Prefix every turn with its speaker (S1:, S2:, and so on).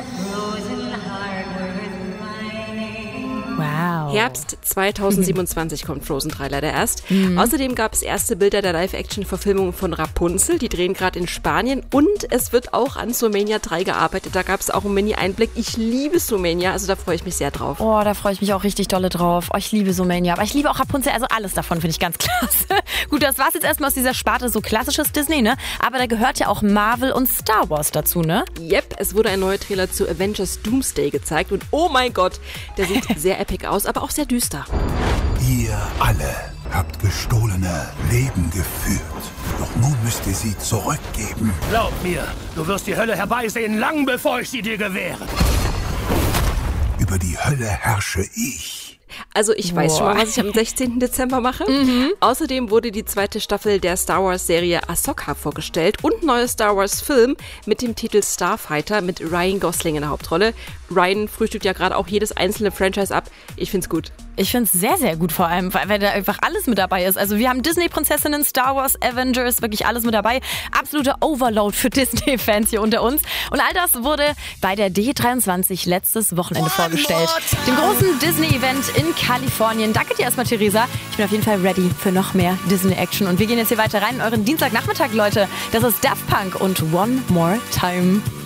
S1: Wow.
S2: Herbst 2027 kommt Frozen 3 leider erst. Außerdem gab es erste Bilder der Live-Action-Verfilmung von Rapunzel. Die drehen gerade in Spanien. Und es wird auch an Zoomania 3 gearbeitet. Da gab es auch einen Mini-Einblick. Ich liebe Zoomania, also da freue ich mich sehr drauf.
S1: Oh, da freue ich mich auch richtig dolle drauf. Oh, ich liebe Zoomania, aber ich liebe auch Rapunzel. Also alles davon finde ich ganz klasse. Gut, das war's jetzt erstmal aus dieser Sparte, so klassisches Disney, ne? Aber da gehört ja auch Marvel und Star Wars dazu, ne?
S2: Yep, es wurde ein neuer Trailer zu Avengers Doomsday gezeigt. Und oh mein Gott, der sieht sehr epic aus, aber auch sehr düster.
S3: Ihr alle habt gestohlene Leben geführt. Doch nun müsst ihr sie zurückgeben.
S4: Glaub mir, du wirst die Hölle herbeisehen, lang bevor ich sie dir gewähre.
S3: Über die Hölle herrsche ich.
S2: Also ich weiß schon mal, was ich am 16. Dezember mache. Außerdem wurde die zweite Staffel der Star Wars Serie Ahsoka vorgestellt und ein neuer Star Wars Film mit dem Titel Starfighter mit Ryan Gosling in der Hauptrolle. Ryan frühstückt ja gerade auch jedes einzelne Franchise ab. Ich find's gut.
S1: Ich finde es sehr, sehr gut vor allem, weil da einfach alles mit dabei ist. Also wir haben Disney-Prinzessinnen, Star Wars, Avengers, wirklich alles mit dabei. Absoluter Overload für Disney-Fans hier unter uns. Und all das wurde bei der D23 letztes Wochenende vorgestellt. Dem großen Disney-Event in Kalifornien. Danke dir erstmal, Theresa. Ich bin auf jeden Fall ready für noch mehr Disney-Action. Und wir gehen jetzt hier weiter rein in euren Dienstagnachmittag, Leute. Das ist Daft Punk und One More Time.